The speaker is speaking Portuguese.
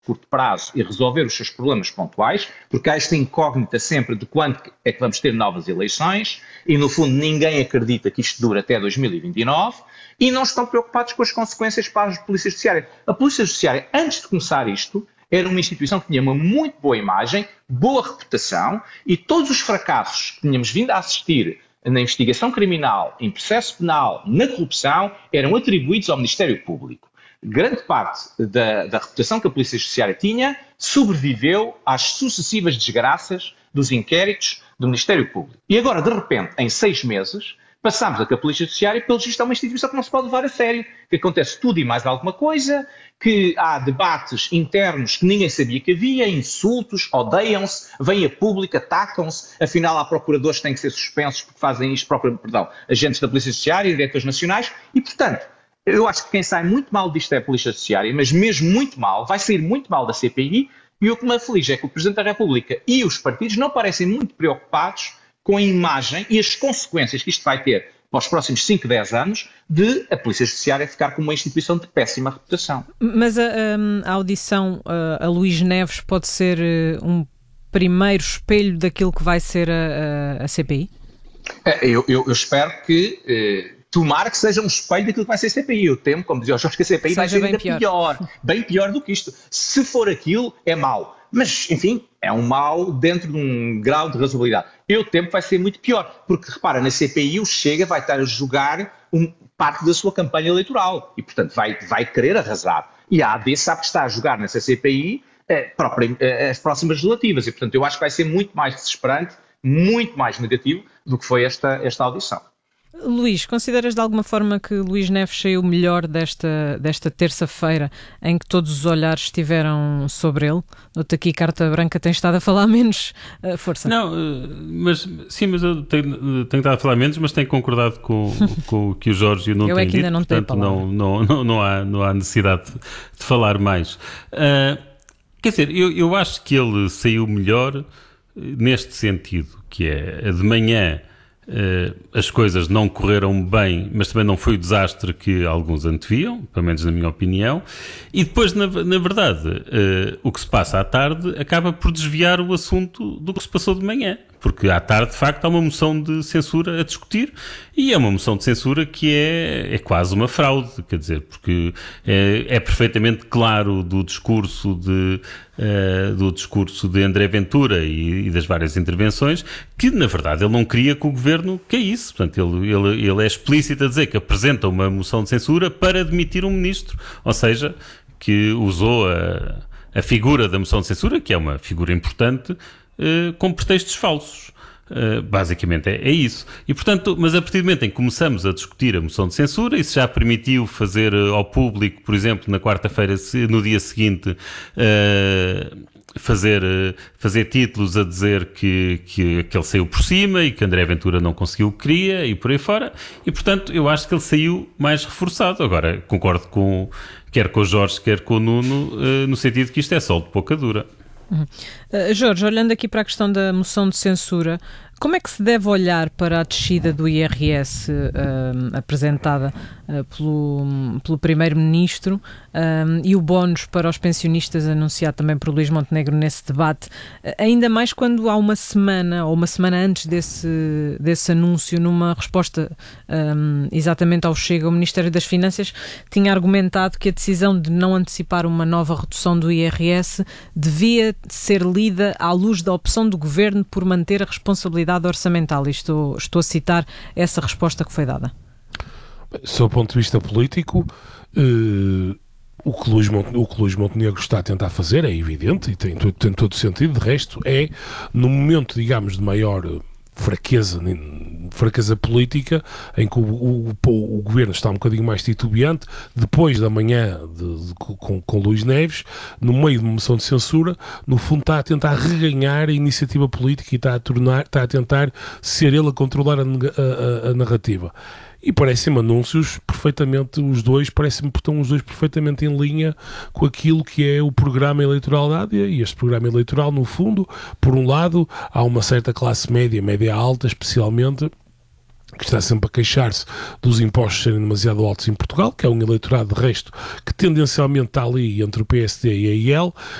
curto prazo e resolver os seus problemas pontuais, porque há esta incógnita sempre de quando é que vamos ter novas eleições e, no fundo, ninguém acredita que isto dure até 2029 e não estão preocupados com as consequências para a Polícia Judiciária. A Polícia Judiciária, antes de começar isto, era uma instituição que tinha uma muito boa imagem, boa reputação e todos os fracassos que tínhamos vindo a assistir na investigação criminal, em processo penal, na corrupção, eram atribuídos ao Ministério Público. Grande parte da reputação que a Polícia Judiciária tinha sobreviveu às sucessivas desgraças dos inquéritos do Ministério Público. E agora, de repente, em 6 meses, passamos a que a Polícia Judiciária, pelo visto, é uma instituição que não se pode levar a sério, que acontece tudo e mais alguma coisa, que há debates internos que ninguém sabia que havia, insultos, odeiam-se, vêm a público, atacam-se, afinal há procuradores que têm que ser suspensos porque fazem isto, agentes da Polícia Judiciária e diretores nacionais, e portanto, eu acho que quem sai muito mal disto é a Polícia Judiciária, mas mesmo muito mal, vai sair muito mal da CPI, e o que me aflige é que o Presidente da República e os partidos não parecem muito preocupados com a imagem e as consequências que isto vai ter para os próximos 5, 10 anos de a Polícia Judiciária ficar como uma instituição de péssima reputação. Mas a audição a Luís Neves pode ser um primeiro espelho daquilo que vai ser a CPI? Eu espero que... tomara que seja um espelho daquilo que vai ser a CPI. Eu temo, como dizia o Jorge, que a CPI vai ser ainda pior. Bem pior do que isto. Se for aquilo, é mau. Mas, enfim, é um mal dentro de um grau de razoabilidade. Eu temo que vai ser muito pior. Porque, repara, na CPI o Chega vai estar a jogar parte da sua campanha eleitoral. E, portanto, vai querer arrasar. E a AD sabe que está a jogar nessa CPI as próximas legislativas. E, portanto, eu acho que vai ser muito mais desesperante, muito mais negativo do que foi esta audição. Luís, consideras de alguma forma que Luís Neves saiu melhor desta terça-feira em que todos os olhares estiveram sobre ele? Noto aqui Carta Branca tem estado a falar menos. Força. Não, mas eu tenho estado a falar menos, mas tenho concordado com o que o Jorge não tem dito. Ainda não portanto, não há necessidade de falar mais. Quer dizer, eu acho que ele saiu melhor neste sentido, que é de manhã. As coisas não correram bem, mas também não foi o desastre que alguns anteviam, pelo menos na minha opinião, e depois, na verdade, o que se passa à tarde acaba por desviar o assunto do que se passou de manhã, porque à tarde, de facto, há uma moção de censura a discutir, e é uma moção de censura que é quase uma fraude, quer dizer, porque é perfeitamente claro do discurso de André Ventura e das várias intervenções, que na verdade ele não queria que o governo caísse. Portanto, ele é explícito a dizer que apresenta uma moção de censura para demitir um ministro, ou seja, que usou a figura da moção de censura, que é uma figura importante, com pretextos falsos. Basicamente é isso. E, portanto, mas a partir do momento em que começamos a discutir a moção de censura, isso já permitiu fazer ao público, por exemplo, na quarta-feira, no dia seguinte, fazer títulos a dizer que ele saiu por cima e que André Ventura não conseguiu o que queria e por aí fora. E, portanto, eu acho que ele saiu mais reforçado. Agora, concordo quer com o Jorge, quer com o Nuno, no sentido que isto é sol de pouca dura. Jorge, olhando aqui para a questão da moção de censura, como é que se deve olhar para a descida do IRS apresentada pelo Primeiro-Ministro e o bónus para os pensionistas anunciado também por Luís Montenegro nesse debate, ainda mais quando há uma semana ou uma semana antes desse anúncio, numa resposta exatamente ao Chega, o Ministério das Finanças tinha argumentado que a decisão de não antecipar uma nova redução do IRS devia ser lida à luz da opção do Governo por manter a responsabilidade orçamental. E estou a citar essa resposta que foi dada. Sob o ponto de vista político, o que Luís Montenegro está a tentar fazer é evidente e tem todo o sentido. De resto, é no momento, digamos, de maior fraqueza política, em que o governo está um bocadinho mais titubeante, depois da manhã com Luís Neves, no meio de uma moção de censura, no fundo está a tentar reganhar a iniciativa política e está a tentar ser ele a controlar a narrativa. E parecem-me anúncios estão os dois perfeitamente em linha com aquilo que é o programa eleitoral da AD. E este programa eleitoral, no fundo, por um lado, há uma certa classe média alta, especialmente, que está sempre a queixar-se dos impostos serem demasiado altos em Portugal, que é um eleitorado de resto que tendencialmente está ali entre o PSD e a IEL,